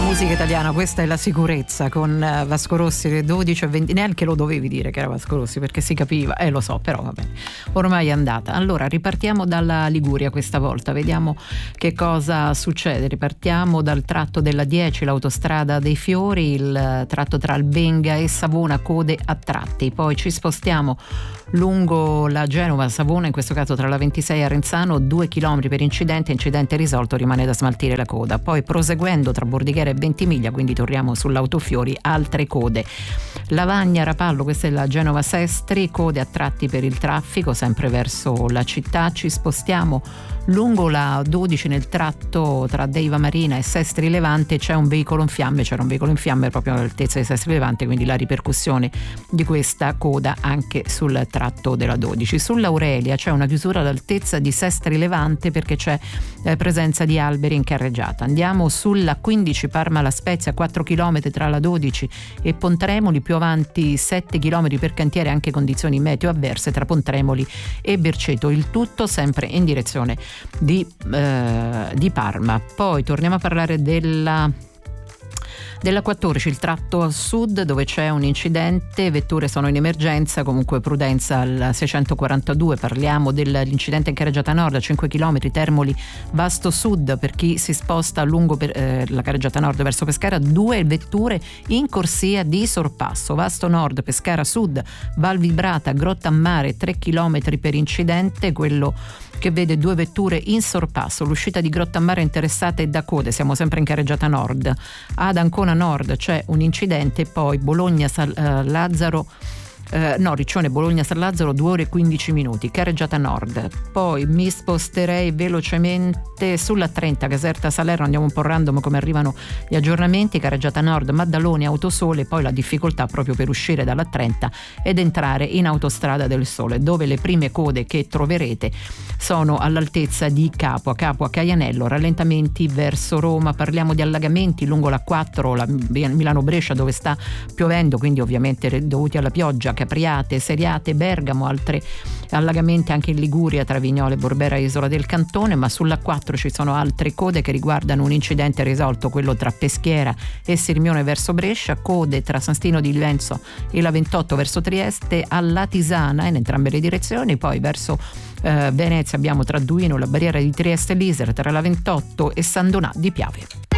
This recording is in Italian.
musica italiana, questa è la sicurezza con Vasco Rossi, le 12:20. Neanche lo dovevi dire che era Vasco Rossi perché si capiva, lo so, però va bene, ormai è andata. Allora ripartiamo dalla Liguria questa volta, vediamo che cosa succede. Ripartiamo dal tratto della 10, l'autostrada dei Fiori, il tratto tra Albenga e Savona, code a tratti. Poi ci spostiamo lungo la Genova-Savona, in questo caso tra la 26 e Arenzano, 2 chilometri per incidente risolto, rimane da smaltire la coda. Poi proseguendo tra Bordighera e Ventimiglia, quindi torniamo sull'Autofiori, altre code. Lavagna-Rapallo, questa è la Genova-Sestri, code a tratti per il traffico sempre verso la città. Ci spostiamo lungo la 12 nel tratto tra Deiva Marina e Sestri Levante, c'era un veicolo in fiamme proprio all'altezza di Sestri Levante, quindi la ripercussione di questa coda anche sul tratto della 12. Sull'Aurelia c'è una chiusura all'altezza di Sestri Levante perché c'è presenza di alberi in carreggiata. Andiamo sulla 15 Parma La Spezia, 4 km tra la 12 e Pontremoli, più avanti 7 km per cantiere, anche condizioni meteo avverse tra Pontremoli e Berceto, il tutto sempre in direzione di Parma. Poi torniamo a parlare della 14, il tratto a sud dove c'è un incidente, vetture sono in emergenza, comunque prudenza al 642. Parliamo dell'incidente in carreggiata nord a 5 km Termoli Vasto Sud per chi si sposta lungo la carreggiata nord verso Pescara, 2 vetture in corsia di sorpasso. Vasto Nord, Pescara Sud, Val Vibrata, Grottammare, 3 km per incidente, quello che vede 2 vetture in sorpasso. L'uscita di Grottammare interessata è da code, siamo sempre in carreggiata nord. Ad Ancona Nord c'è un incidente, poi Bologna Lazzaro Riccione Bologna San Lazzaro, 2 ore e 15 minuti, carreggiata nord. Poi mi sposterei velocemente sulla 30 Caserta Salerno, andiamo un po' random come arrivano gli aggiornamenti. Carreggiata nord Maddaloni Autosole, poi la difficoltà proprio per uscire dalla 30 ed entrare in Autostrada del Sole, dove le prime code che troverete sono all'altezza di Capua Caianello, rallentamenti verso Roma. Parliamo di allagamenti lungo la 4, la Milano-Brescia, dove sta piovendo, quindi ovviamente dovuti alla pioggia, Capriate, Seriate, Bergamo, altri allagamenti anche in Liguria tra Vignole, Borbera e Isola del Cantone. Ma sulla 4 ci sono altre code che riguardano un incidente risolto, quello tra Peschiera e Sirmione verso Brescia, code tra San Stino di Livenzo e la 28 verso Trieste, alla Tisana in entrambe le direzioni. Poi verso Venezia abbiamo tra Duino, la barriera di Trieste e l'Isera, tra la 28 e San Donà di Piave.